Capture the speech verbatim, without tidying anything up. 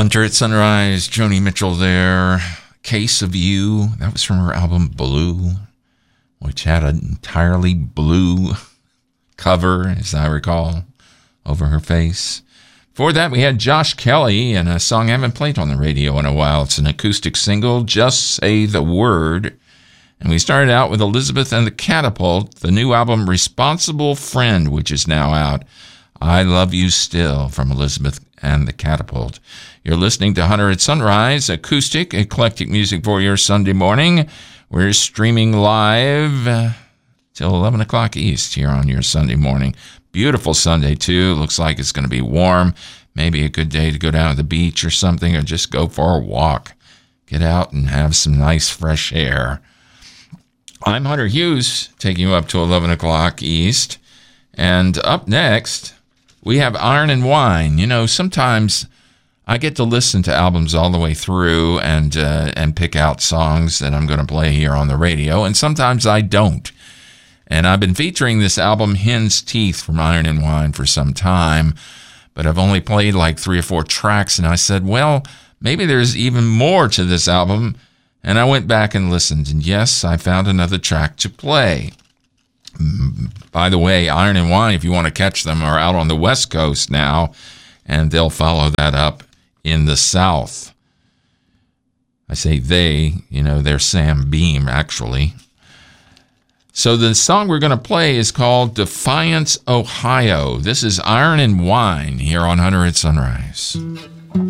Hunter at Sunrise, Joni Mitchell there. Case of You, that was from her album Blue, which had an entirely blue cover, as I recall, over her face. Before that, we had Josh Kelly and a song I haven't played on the radio in a while. It's an acoustic single, Just Say the Word. And we started out with Elizabeth and the Catapult, the new album Responsible Friend, which is now out. I Love You Still from Elizabeth and the Catapult. You're listening to Hunter at Sunrise, acoustic, eclectic music for your Sunday morning. We're streaming live uh, till eleven o'clock East here on your Sunday morning. Beautiful Sunday, too. Looks like it's going to be warm. Maybe a good day to go down to the beach or something, or just go for a walk. Get out and have some nice fresh air. I'm Hunter Hughes, taking you up to eleven o'clock East. And up next, we have Iron and Wine. You know, sometimes I get to listen to albums all the way through and uh, and pick out songs that I'm going to play here on the radio, and sometimes I don't. And I've been featuring this album, Hen's Teeth, from Iron and Wine for some time, but I've only played like three or four tracks, and I said, well, maybe there's even more to this album, and I went back and listened, and yes, I found another track to play. By the way, Iron and Wine, if you want to catch them, are out on the West Coast now, and they'll follow that up in the South. I say they, you know, they're Sam Beam, actually. So the song we're going to play is called Defiance, Ohio. This is Iron and Wine here on Hunter at Sunrise.